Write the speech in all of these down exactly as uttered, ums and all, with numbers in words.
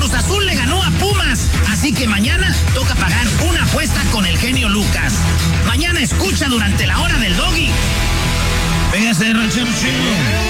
Cruz Azul le ganó a Pumas, así que mañana toca pagar una apuesta con el genio Lucas. Mañana escucha durante la hora del Doggy. Véngase, ranchero chido.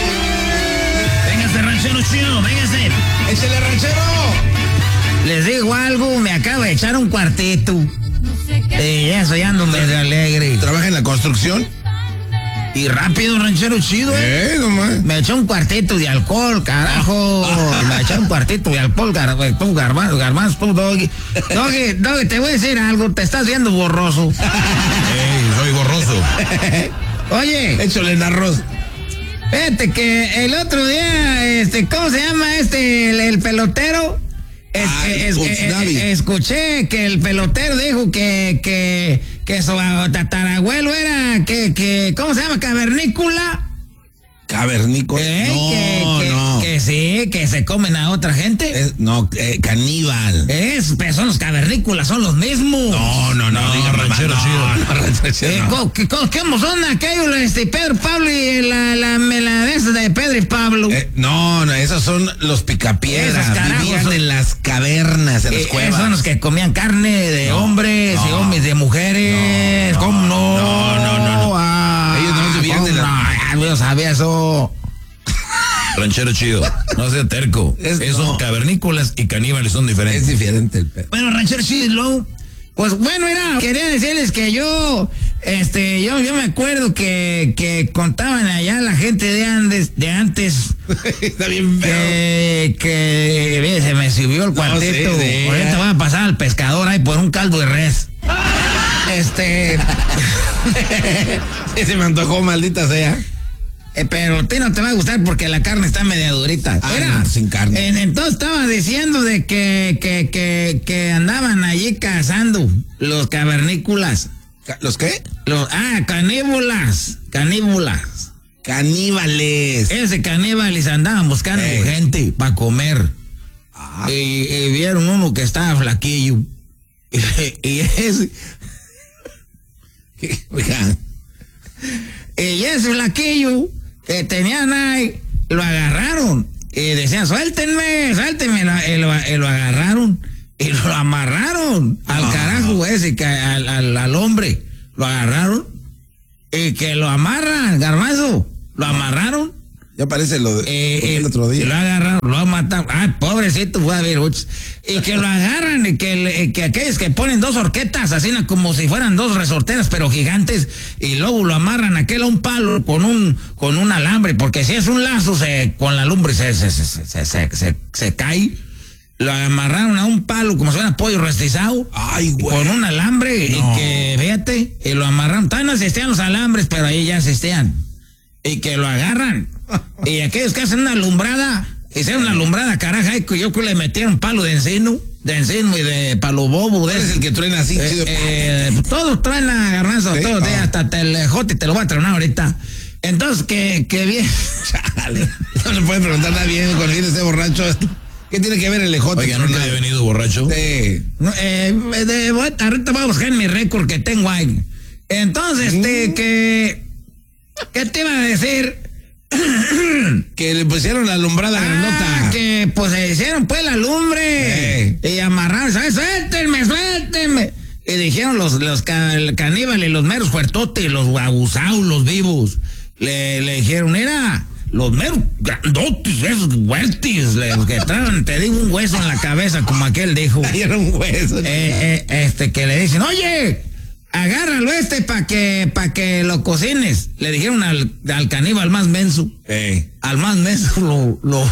Véngase, ranchero chido, véngase. ¡Échale, ranchero! Les digo algo, me acabo de echar un cuartito. Y ya estoy ando medio alegre. ¿Trabaja en la construcción? Y rápido, ranchero chido. Eh, nomás. Me eché un cuartito de alcohol, carajo. Me eché un cuartito de alcohol, gar, tú, garbanzo, garbanzo, tú, Doggy. Doggy, Doggy, te voy a decir algo, te estás viendo borroso. Ey, soy borroso. Oye. Échale en arroz. Fíjate que el otro día, este, ¿cómo se llama este, el, el pelotero? Es, ah, es, es, es, escuché que el pelotero dijo que, que, que su tatarabuelo era, que, que, ¿cómo se llama? Cavernícola. ¿Cavernícola? ¿Eh? No, que, que, no. Que sí, que se comen a otra gente. Es, no, eh, caníbal. Es, pero son los cavernícolas, son los mismos. No, no, no, no diga ranchero chido. No, ranchero chido. Eh, no. ¿Qué, qué, qué son aquellos, este, Pedro Pablo y la, la, la, la de esas de Pedro y Pablo? Eh, no, no, esos son los picapiedras. Esos carajos vivían son, en las cavernas, en eh, las cuevas. Esos son los que comían carne de no, hombres no, y hombres de mujeres. No, ¿Cómo no? No, no, no. no. Ah, ellos no vivían de la... No, yo sabía eso. Ranchero chido, no sea terco. Es, Esos no. cavernícolas y caníbales son diferentes. Es diferente el perro. Bueno, ranchero chido, pues bueno, era, quería decirles que yo, este, yo, yo me acuerdo que, que contaban allá la gente de antes, de antes. Está bien feo. Que, que ve, se me subió el cuarteto. No, sí, sí. Ahorita va a pasar al pescador ahí por un caldo de res. Este. Se me antojó, maldita sea. Eh, pero a ti no te va a gustar porque la carne está media durita. Ah, Era, no, sin carne. En, entonces estaba diciendo de que, que, que, que andaban allí cazando los cavernícolas. ¿Los qué? Los, ah, caníbulas. Caníbulas. Caníbales. Ese caníbales andaban buscando Ey. gente para comer. Ah. Y, y vieron uno que estaba flaquillo. Y, y ese. Oigan. Y ese flaquillo que tenían ahí, lo agarraron. Y decían, suéltenme, suéltenme. Y lo, y lo agarraron. Y lo amarraron al Ah. carajo ese, que, al, al, al hombre. Lo agarraron. Y que lo amarran, garbanzo. Lo amarraron. Ya parece lo de Eh, el otro día. Lo agarraron, lo han matado. Ay, pobrecito, fue a ver. uch. Y que lo agarran y que, le- que aquellos que ponen dos horquetas, así na- como si fueran dos resorteras, pero gigantes, y luego lo amarran aquel a un palo con un con un alambre, porque si es un lazo, se, con la lumbre se, se, se, se, se, se, se- se cae. Lo amarraron a un palo como si fuera pollo rostizado. Ay, güey. Con un alambre, No. y que, fíjate, y lo amarraron. Todavía no existían los alambres, pero ahí ya existían. Y que lo agarran. Y aquellos que hacen una alumbrada, hicieron una alumbrada, caraja, y que yo creo que le metieron palo de encino, de encino y de palo bobo. De ¿Cuál es el que truena así, eh, chido? eh, todos traen a garbanzo, ¿Sí? todos, Ah. hasta te el jote te lo voy a tronar ahorita. Entonces, que, que bien. Chale. No le pueden preguntar nada bien cuando viene ese borracho. ¿Qué tiene que ver el ejote? Oiga, ¿nunca había venido borracho? Sí. No, eh, de, voy- ahorita voy a buscar mi récord que tengo ahí. Entonces, este, que. ¿Qué te iba a decir? Que le pusieron la alumbrada Ah, grandota. que pues se hicieron pues la lumbre. Y amarraron, ¿sabes? Suéltenme, suéltenme. Y dijeron los, los ca- caníbales, los meros fuertotes, los abusados, los vivos. Le, le dijeron, mira, los meros grandotes, esos fuertes, los que traen, te digo, un hueso en la cabeza, como aquel dijo. Ahí era un hueso. Eh, eh, este, que le dicen, oye, agárralo este para que, pa que lo cocines. Le dijeron al, al caníbal más menso. Eh. Al más menso lo, lo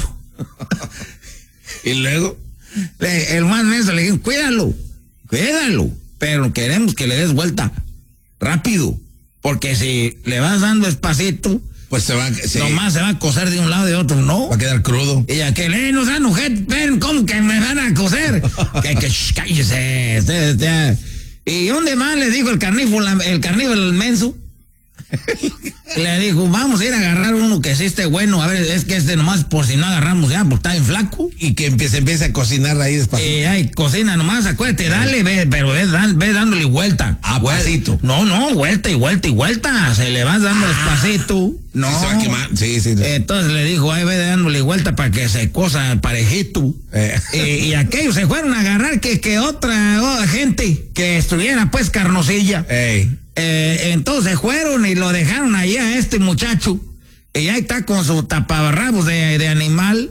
Y luego. le- el más menso le dijeron, cuídalo, cuídalo, pero queremos que le des vuelta rápido, porque si le vas dando despacito, Pues se va. Sí, nomás se va a cocer de un lado y de otro, ¿no? va a quedar crudo. Y aquel, eh, no sean ojete, ven, ¿cómo que me van a coser? que, que, shh, cállese, usted, usted. ¿Y dónde más le dijo el carnívola, el carnívola el menso? Le dijo, vamos a ir a agarrar uno que sí esté bueno. A ver, es que este nomás por si no agarramos ya, porque está bien flaco. Y que empiece, empiece a cocinar ahí despacito. Eh, ay, cocina nomás, acuérdate, dale, ve, pero ve, dan- ve dándole vuelta. Ah, pasito. No, no, vuelta y vuelta y vuelta. Se le vas dando despacito. No. Sí, se va a quemar. Sí, sí. Entonces le dijo, ay, ve dándole vuelta para que se cosa parejito. Eh. Y, y aquellos se fueron a agarrar que, que otra oh, gente que estuviera pues carnosilla. Ey. Eh, entonces fueron y lo dejaron ahí a este muchacho. Y ahí está con su taparrabos de, de animal.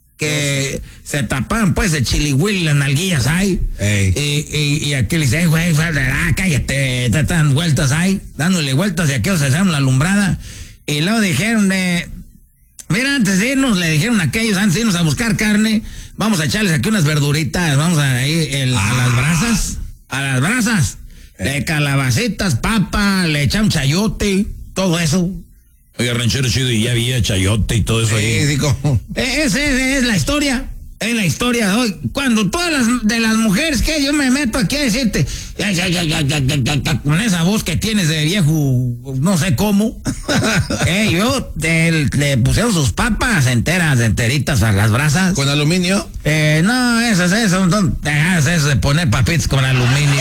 Que se taparon pues de chilihuili las nalguillas ahí. Ey. Y, y, y aquel dice, "Ey, güey, ah, cállate, te dan vueltas ahí, dándole vueltas y aquellos se hicieron la alumbrada. Y luego dijeron de, mira, antes de irnos, le dijeron a aquellos, antes de irnos a buscar carne, vamos a echarles aquí unas verduritas, vamos a ir el, a las brasas, a las brasas, de calabacitas, papa, le echamos chayote, todo eso. Oiga, ranchero chido, y ya había chayote y todo eso ahí. Sí, sí, como. Esa es, es la historia. Es la historia de hoy. Cuando todas las de las mujeres que yo me meto aquí a decirte, ya, ya, ya, ya, ya, ya, ya, ya, con esa voz que tienes de viejo, no sé cómo, eh, yo te- le pusieron sus papas enteras, enteritas a las brasas. Con aluminio. Eh, no, esas, esas, no, dejas eso de poner papitas con aluminio.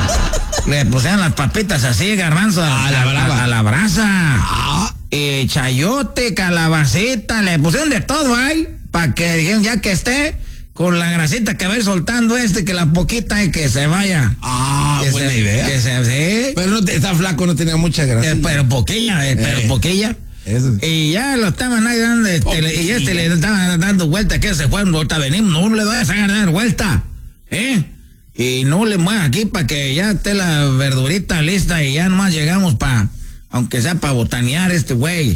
Le pusieron las papitas así, garbanzo, a, A la brava. a la brasa. Ah. Eh, chayote, calabacita, le pusieron de todo ahí, para que dijeron ya que esté, con la grasita que va a ir soltando este, que la poquita y que se vaya. Ah, que buena se, idea. Que se, sí, Pero no te- está flaco, no tenía mucha grasa. eh, pero poquilla, eh, pero Eh. poquilla. Eso. Y ya lo estaban ahí dando, este, le- y este le estaban dando vuelta, que se fueron, ahorita venimos, no le vayas a dar vuelta, ¿eh? Y no le muevas aquí para que ya esté la verdurita lista y ya nomás llegamos para, aunque sea para botanear este güey.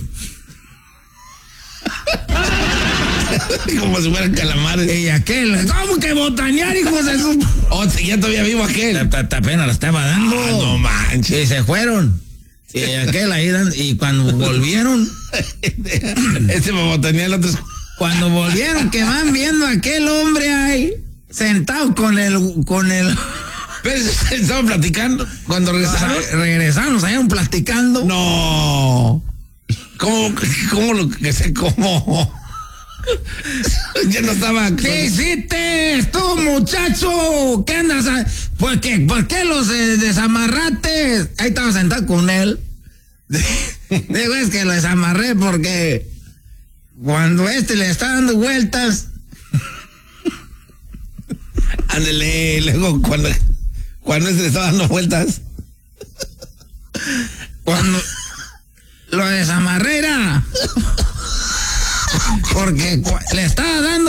Como si fueran calamares. Y aquel, ¿cómo que botanear, hijos de su...? Oh, sí, ya todavía vivo aquel. Ta- ta- ta- Apenas la estaba dando. Ah, no manches. Y se fueron. Y aquel ahí, dan- y cuando volvieron, Este me botanía el otro. cuando volvieron, que van viendo a aquel hombre ahí, sentado con el, con el... Pero estaban platicando cuando regresaron. Re- Regresamos, salieron platicando. No. ¿Cómo, cómo lo que sé cómo? Ya no estaba. ¿Qué hiciste tú, muchacho? ¿Qué andas a... ¿Por qué, ¿Por qué los eh, desamarrates? Ahí estaba sentado con él. Digo, es que lo desamarré porque cuando este le está dando vueltas, Ándale, luego cuando, cuando este le estaba dando vueltas. cuando lo desamarré era porque cu- le estaba dando